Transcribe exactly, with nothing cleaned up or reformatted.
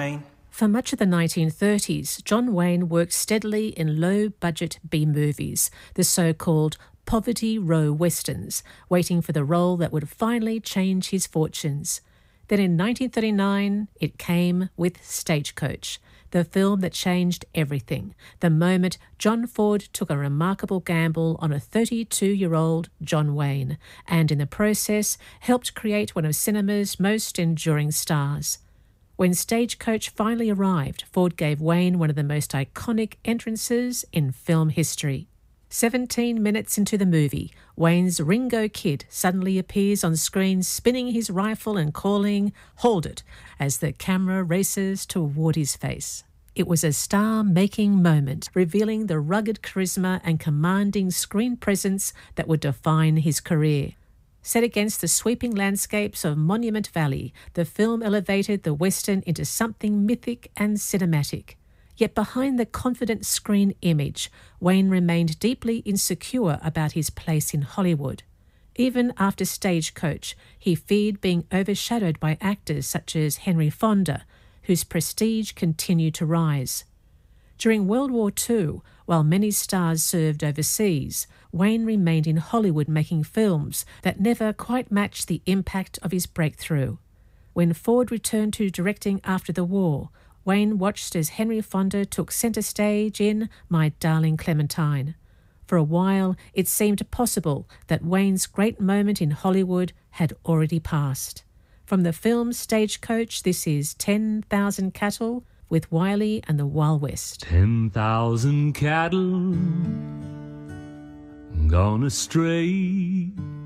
Wayne. For much of the nineteen thirties, John Wayne worked steadily in low-budget B-movies, the so-called Poverty Row westerns, waiting for the role that would finally change his fortunes. Then in nineteen thirty-nine, it came with Stagecoach, the film that changed everything, the moment John Ford took a remarkable gamble on a thirty-two-year-old John Wayne, and in the process helped create one of cinema's most enduring stars. When Stagecoach finally arrived, Ford gave Wayne one of the most iconic entrances in film history. Seventeen minutes into the movie, Wayne's Ringo Kid suddenly appears on screen spinning his rifle and calling, "Hold it," as the camera races toward his face. It was a star-making moment, revealing the rugged charisma and commanding screen presence that would define his career. Set against the sweeping landscapes of Monument Valley, the film elevated the Western into something mythic and cinematic. Yet behind the confident screen image, Wayne remained deeply insecure about his place in Hollywood. Even after Stagecoach, he feared being overshadowed by actors such as Henry Fonda, whose prestige continued to rise. During World War Two, while many stars served overseas, Wayne remained in Hollywood making films that never quite matched the impact of his breakthrough. When Ford returned to directing after the war, Wayne watched as Henry Fonda took centre stage in My Darling Clementine. For a while, it seemed possible that Wayne's great moment in Hollywood had already passed. From the film Stagecoach, this is ten thousand Cattle with Wiley and the Wild West. Ten thousand cattle gone astray,